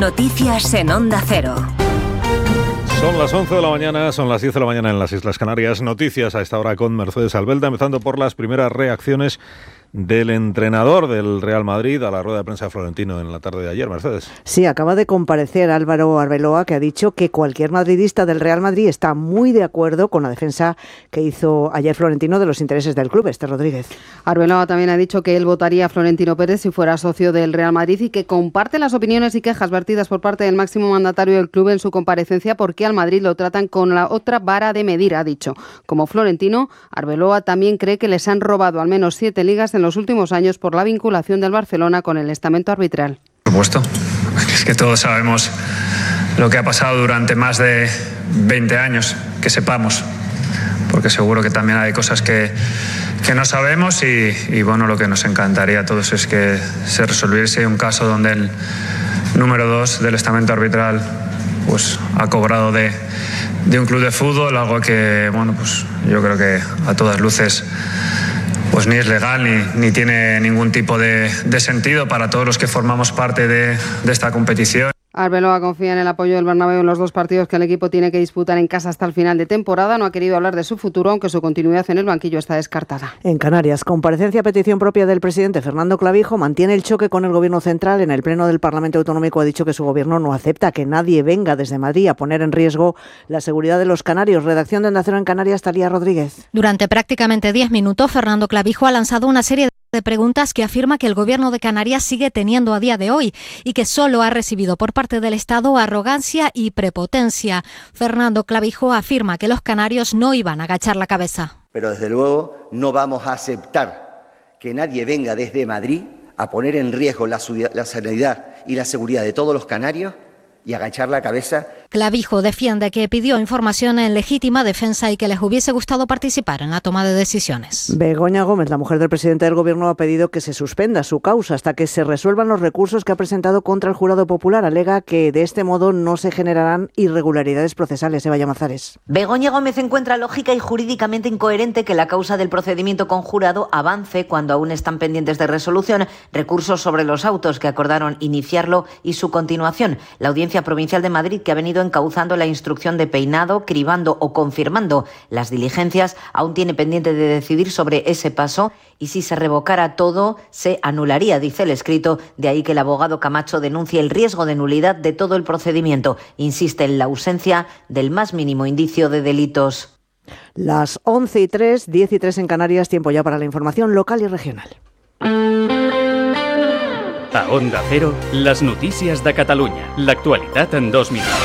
Noticias en Onda Cero. Son las 11 de la mañana, son las 10 de la mañana en las Islas Canarias. Noticias a esta hora con Mercedes Albelda, empezando por las primeras reacciones del entrenador del Real Madrid a la rueda de prensa de Florentino en la tarde de ayer. Mercedes. Sí, acaba de comparecer Álvaro Arbeloa, que ha dicho que cualquier madridista del Real Madrid está muy de acuerdo con la defensa que hizo ayer Florentino de los intereses del club. Esther Rodríguez. Arbeloa también ha dicho que él votaría a Florentino Pérez si fuera socio del Real Madrid y que comparte las opiniones y quejas vertidas por parte del máximo mandatario del club en su comparecencia porque al Madrid lo tratan con la otra vara de medir, ha dicho. Como Florentino, Arbeloa también cree que les han robado al menos 7 ligas en los últimos años por la vinculación del Barcelona con el estamento arbitral. Por supuesto, es que todos sabemos lo que ha pasado durante más de 20 años, que sepamos, porque seguro que también hay cosas que no sabemos y bueno, lo que nos encantaría a todos es que se resolviese un caso donde el número 2 del estamento arbitral pues ha cobrado de un club de fútbol, algo que bueno, pues yo creo que a todas luces pues ni es legal ni tiene ningún tipo de sentido para todos los que formamos parte de esta competición. Arbeloa confía en el apoyo del Bernabéu en los 2 partidos que el equipo tiene que disputar en casa hasta el final de temporada. No ha querido hablar de su futuro, aunque su continuidad en el banquillo está descartada. En Canarias, comparecencia a petición propia del presidente Fernando Clavijo, mantiene el choque con el Gobierno central. En el Pleno del Parlamento Autonómico ha dicho que su Gobierno no acepta que nadie venga desde Madrid a poner en riesgo la seguridad de los canarios. Redacción de Onda Cero en Canarias, Talía Rodríguez. Durante prácticamente 10 minutos, Fernando Clavijo ha lanzado una serie de preguntas que afirma que el Gobierno de Canarias sigue teniendo a día de hoy y que solo ha recibido por parte del Estado arrogancia y prepotencia. Fernando Clavijo afirma que los canarios no iban a agachar la cabeza. Pero desde luego no vamos a aceptar que nadie venga desde Madrid a poner en riesgo la sanidad y la seguridad de todos los canarios y agachar la cabeza. Clavijo defiende que pidió información en legítima defensa y que les hubiese gustado participar en la toma de decisiones. Begoña Gómez, la mujer del presidente del Gobierno, ha pedido que se suspenda su causa hasta que se resuelvan los recursos que ha presentado contra el jurado popular. Alega que de este modo no se generarán irregularidades procesales. Eva Llamazares. Begoña Gómez encuentra lógica y jurídicamente incoherente que la causa del procedimiento con jurado avance cuando aún están pendientes de resolución recursos sobre los autos que acordaron iniciarlo y su continuación. La Audiencia Provincial de Madrid, que ha venido encauzando la instrucción de peinado, cribando o confirmando las diligencias, aún tiene pendiente de decidir sobre ese paso y si se revocara todo, se anularía, dice el escrito, de ahí que el abogado Camacho denuncie el riesgo de nulidad de todo el procedimiento. Insiste en la ausencia del más mínimo indicio de delitos. Las 11:03, 10:03 en Canarias, tiempo ya para la información local y regional. A Onda Cero, les notícies de Catalunya. L'actualitat en 2 minuts.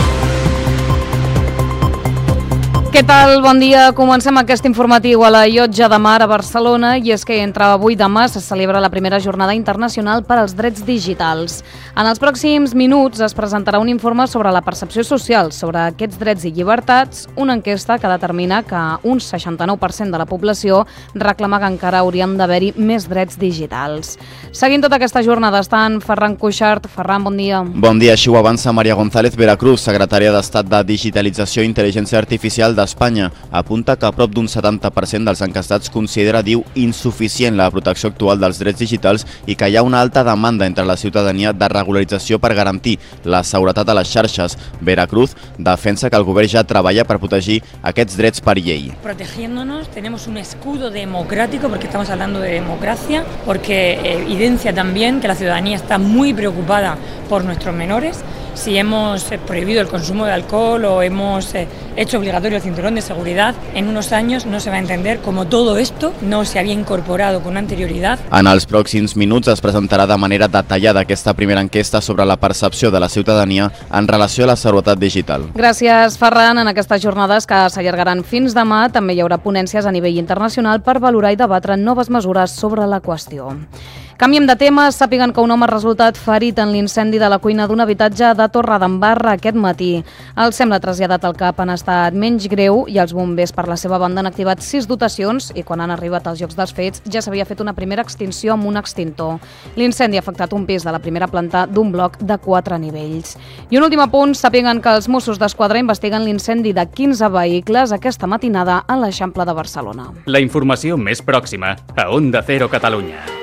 Què tal? Bon dia. Comencem aquest informatiu a la Llotja de Mar a Barcelona i és que entre avui i demà se celebra la primera jornada internacional per als drets digitals. En els pròxims minuts es presentarà un informe sobre la percepció social sobre aquests drets i llibertats, una enquesta que determina que un 69% de la població reclama que encara haurien d'haver-hi més drets digitals. Seguint tota aquesta jornada està en Ferran Cuixart. Ferran, bon dia. Bon dia, així ho avança Maria González Veracruz, secretària d'Estat de Digitalització i Intel·ligència Artificial d'Espanya. Apunta que prop d'un 70% dels enquestats considera, diu, insuficient la protecció actual dels drets digitals i que hi ha una alta demanda entre la ciutadania de regularització per garantir la seguretat a les xarxes. Veracruz defensa que el govern ja treballa per protegir aquests drets per llei. Protegiéndonos, tenemos un escudo democrático, porque estamos hablando de democracia, porque evidencia también que la ciudadanía está muy preocupada por nuestros menores. Si hemos prohibido el consumo de alcohol o hemos hecho obligatorio el cinturón de seguridad, en unos años no se va a entender cómo todo esto no se había incorporado con anterioridad. En els pròxims minuts es presentarà de manera detallada aquesta primera enquesta sobre la percepció de la ciutadania en relació a la seguretat digital. Gràcies, Ferran. En aquestes jornades que s'allargaran fins demà també hi haurà ponències a nivell internacional per valorar i debatre noves mesures sobre la qüestió. Canviem de tema. Sàpiguen que un home ha resultat ferit en l'incendi de la cuina d'un habitatge de Torredembarra aquest matí. El sembla traslladat al CAP en estat menys greu i els bombers per la seva banda han activat 6 dotacions i quan han arribat als llocs dels fets ja s'havia fet una primera extinció amb un extintor. L'incendi ha afectat un pis de la primera planta d'un bloc de 4 nivells. I un últim apunt, sàpiguen que els Mossos d'Esquadra investiguen l'incendi de 15 vehicles aquesta matinada a l'Eixample de Barcelona. La informació més pròxima a Onda Cero Catalunya.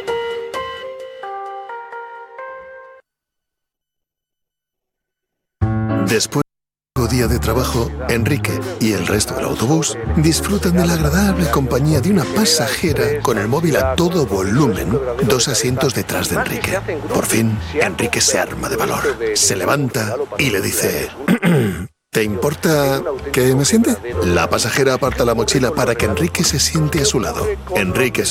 Después del día de trabajo, Enrique y el resto del autobús disfrutan de la agradable compañía de una pasajera con el móvil a todo volumen, 2 asientos detrás de Enrique. Por fin, Enrique se arma de valor, se levanta y le dice... ¿Te importa que me siente? La pasajera aparta la mochila para que Enrique se siente a su lado. Enrique